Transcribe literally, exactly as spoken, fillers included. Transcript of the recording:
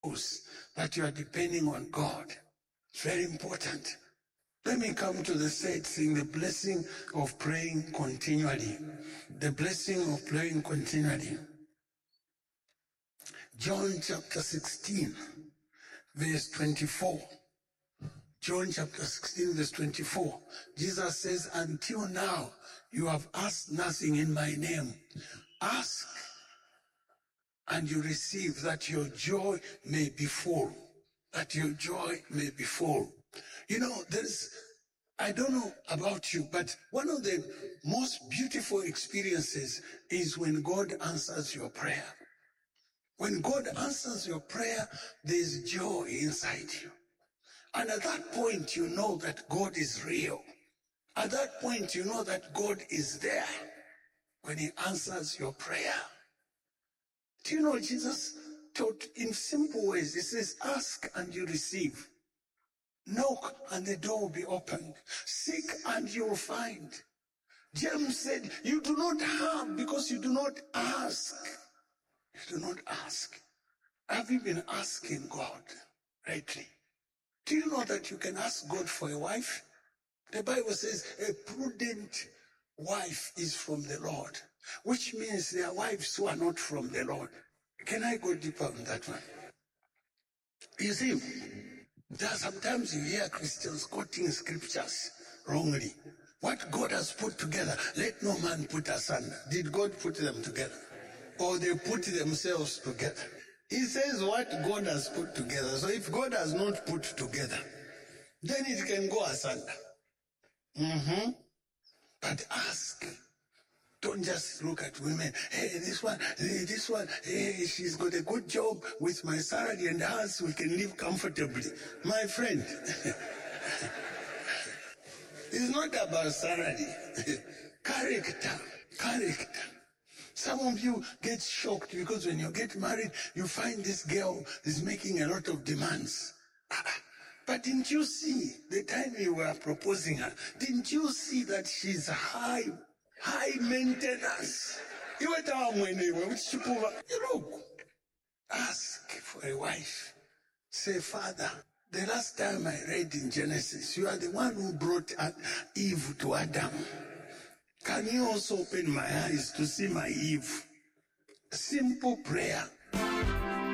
that you are depending on God. It's very important. Let me come to the third thing, the blessing of praying continually. The blessing of praying continually. John chapter sixteen, verse twenty-four. John chapter sixteen, verse twenty-four. Jesus says, until now, you have asked nothing in my name. Ask and you receive, that your joy may be full. That your joy may be full. You know, there's, I don't know about you, but one of the most beautiful experiences is when God answers your prayer. When God answers your prayer, there's joy inside you. And at that point, you know that God is real. At that point, you know that God is there when he answers your prayer. Do you know Jesus taught in simple ways? He says, ask and you receive. Knock and the door will be opened. Seek and you will find. James said, you do not have because you do not ask. You do not ask. Have you been asking God lately? Do you know that you can ask God for a wife? The Bible says a prudent wife is from the Lord, which means there are wives who are not from the Lord. Can I go deeper on that one? You see, there are sometimes you hear Christians quoting scriptures wrongly. What God has put together, let no man put asunder. Did God put them together? Or they put themselves together? He says what God has put together. So if God has not put together, then it can go asunder. Mm-hmm. But ask. Don't just look at women. Hey, this one, hey, this one, hey, she's got a good job with my salary and us, we can live comfortably. My friend, it's not about salary. Character, character. Some of you get shocked because when you get married, you find this girl is making a lot of demands. But didn't you see the time you were proposing her? Didn't you see that she's high, high maintenance? You look, ask for a wife. Say, Father, the last time I read in Genesis, you are the one who brought Eve to Adam. Can you also open my eyes to see my Eve? Simple prayer.